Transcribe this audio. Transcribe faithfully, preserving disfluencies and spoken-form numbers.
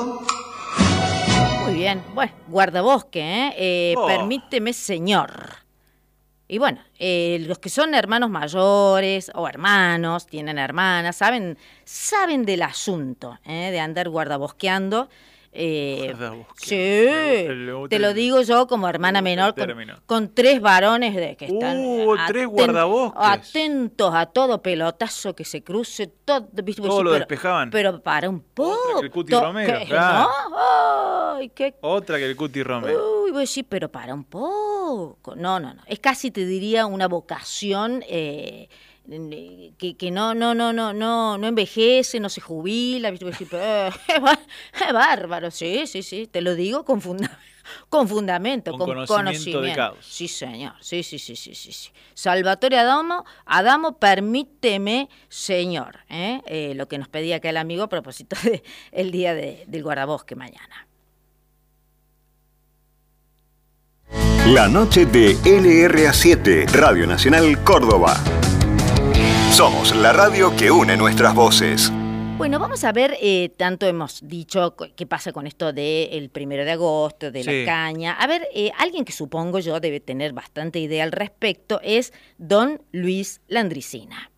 Muy bien, bueno, guardabosque, ¿eh? eh Oh. Permíteme, señor. Y bueno, eh, los que son hermanos mayores o hermanos, tienen hermanas, saben, saben del asunto, ¿eh? De andar guardabosqueando. Eh, sí, Me- me gusta te lo el- digo yo como me hermana gusta el menor con, término. con tres varones de que están Uh, tres guardabosques. atentos a todo pelotazo que se cruce, todo, ¿viste? Todo Sí, lo pero, despejaban. pero para un poco. Otra que el Cuti Romero, ¿qué? claro. ¿No? Ay, qué Otra que el Cuti Romero. Uy, pues sí, pero para un poco. No, no, no. Es casi, te diría, una vocación eh, que, que no, no, no, no, no, no envejece, no se jubila. ¿Viste? Pues sí, pero, eh, es, bar- es bárbaro, sí, sí, sí. Te lo digo con funda- con fundamento, Con con, conocimiento conocimiento. de causa. Sí, señor. Sí, sí, sí, sí, sí, sí. Salvatore Adamo, Adamo, permíteme, señor, ¿eh? Eh, lo que nos pedía acá el amigo a propósito del día de, del guardabosque mañana. La noche de L R A siete, Radio Nacional Córdoba. Somos la radio que une nuestras voces. Bueno, vamos a ver, eh, tanto hemos dicho co- qué pasa con esto del primero de agosto, de Sí. la caña. A ver, eh, alguien que supongo yo debe tener bastante idea al respecto es don Luis Landricina.